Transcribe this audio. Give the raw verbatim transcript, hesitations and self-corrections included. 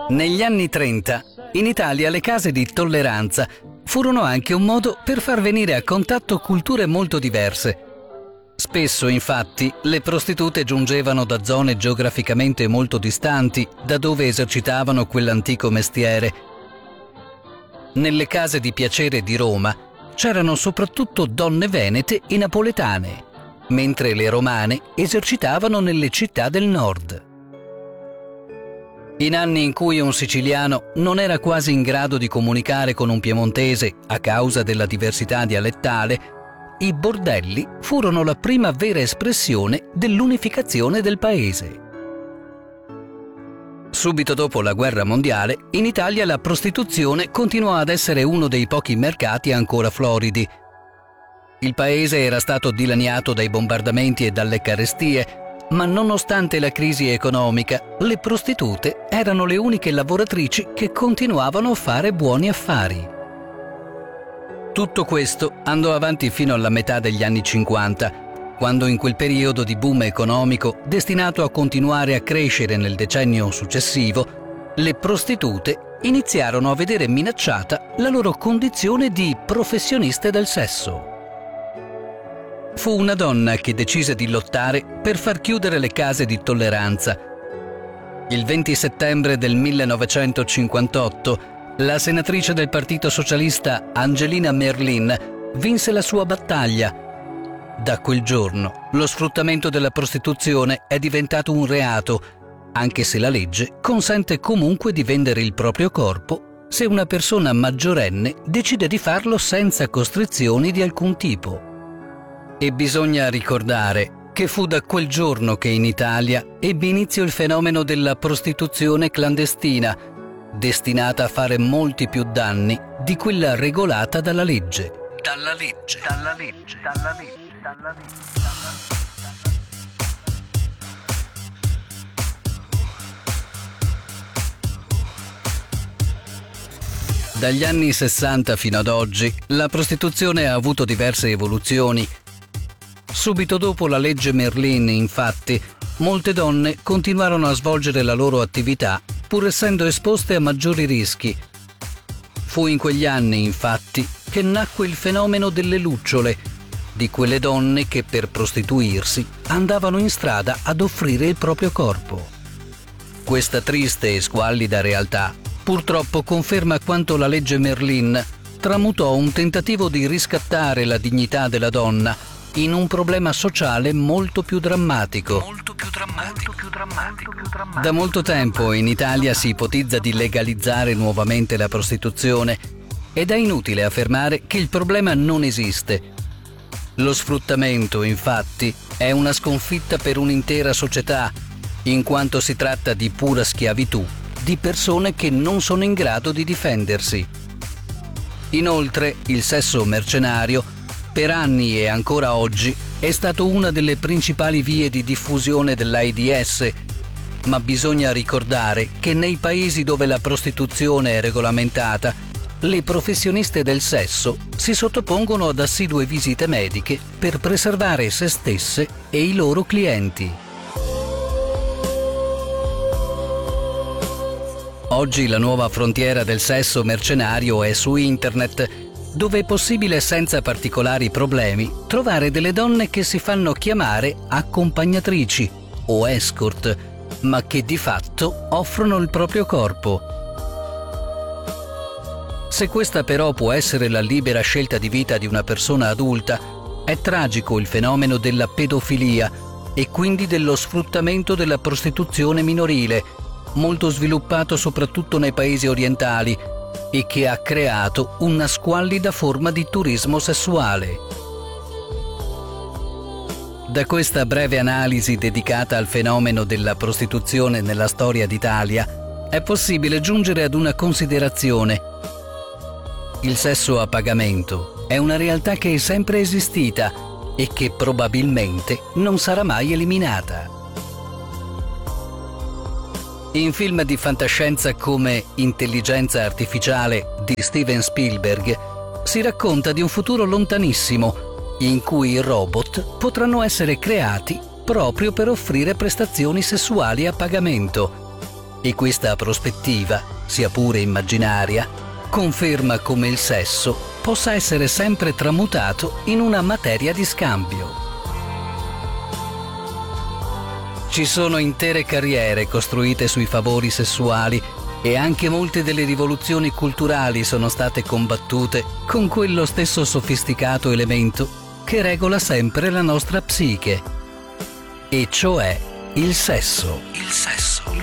Negli anni trenta, in Italia le case di tolleranza furono anche un modo per far venire a contatto culture molto diverse. Spesso, infatti, le prostitute giungevano da zone geograficamente molto distanti da dove esercitavano quell'antico mestiere. Nelle case di piacere di Roma c'erano soprattutto donne venete e napoletane, mentre le romane esercitavano nelle città del nord. In anni in cui un siciliano non era quasi in grado di comunicare con un piemontese a causa della diversità dialettale, i bordelli furono la prima vera espressione dell'unificazione del paese. Subito dopo la guerra mondiale, in Italia la prostituzione continuò ad essere uno dei pochi mercati ancora floridi. Il paese era stato dilaniato dai bombardamenti e dalle carestie, ma nonostante la crisi economica, le prostitute erano le uniche lavoratrici che continuavano a fare buoni affari. Tutto questo andò avanti fino alla metà degli anni cinquanta, quando in quel periodo di boom economico, destinato a continuare a crescere nel decennio successivo, le prostitute iniziarono a vedere minacciata la loro condizione di professioniste del sesso. Fu una donna che decise di lottare per far chiudere le case di tolleranza. Il venti settembre del millenovecentocinquantotto, la senatrice del Partito Socialista Angelina Merlin vinse la sua battaglia. Da quel giorno, lo sfruttamento della prostituzione è diventato un reato, anche se la legge consente comunque di vendere il proprio corpo se una persona maggiorenne decide di farlo senza costrizioni di alcun tipo. E bisogna ricordare che fu da quel giorno che in Italia ebbe inizio il fenomeno della prostituzione clandestina, destinata a fare molti più danni di quella regolata dalla legge. Dalla legge, dalla legge, dalla legge, dalla legge. Dagli anni sessanta fino ad oggi, la prostituzione ha avuto diverse evoluzioni. Subito dopo la legge Merlin, infatti, molte donne continuarono a svolgere la loro attività pur essendo esposte a maggiori rischi. Fu in quegli anni, infatti, che nacque il fenomeno delle lucciole, di quelle donne che per prostituirsi andavano in strada ad offrire il proprio corpo. Questa triste e squallida realtà purtroppo conferma quanto la legge Merlin tramutò un tentativo di riscattare la dignità della donna in un problema sociale molto più drammatico. Molto più drammatico, più drammatico, più drammatico. Da molto tempo in Italia si ipotizza di legalizzare nuovamente la prostituzione ed è inutile affermare che il problema non esiste. Lo sfruttamento, infatti, è una sconfitta per un'intera società, in quanto si tratta di pura schiavitù di persone che non sono in grado di difendersi. Inoltre, il sesso mercenario per anni e ancora oggi è stato una delle principali vie di diffusione dell'AIDS, ma bisogna ricordare che nei paesi dove la prostituzione è regolamentata, le professioniste del sesso si sottopongono ad assidue visite mediche per preservare se stesse e i loro clienti. Oggi la nuova frontiera del sesso mercenario è su internet, dove è possibile senza particolari problemi trovare delle donne che si fanno chiamare accompagnatrici o escort, ma che di fatto offrono il proprio corpo. Se questa però può essere la libera scelta di vita di una persona adulta, è tragico il fenomeno della pedofilia e quindi dello sfruttamento della prostituzione minorile, molto sviluppato soprattutto nei paesi orientali, e che ha creato una squallida forma di turismo sessuale. Da questa breve analisi dedicata al fenomeno della prostituzione nella storia d'Italia, è possibile giungere ad una considerazione. Il sesso a pagamento è una realtà che è sempre esistita e che probabilmente non sarà mai eliminata. In film di fantascienza come Intelligenza artificiale di Steven Spielberg si racconta di un futuro lontanissimo in cui i robot potranno essere creati proprio per offrire prestazioni sessuali a pagamento E questa prospettiva, sia pure immaginaria, conferma come il sesso possa essere sempre tramutato in una materia di scambio. Ci sono intere carriere costruite sui favori sessuali e anche molte delle rivoluzioni culturali sono state combattute con quello stesso sofisticato elemento che regola sempre la nostra psiche, e cioè il sesso. Il sesso.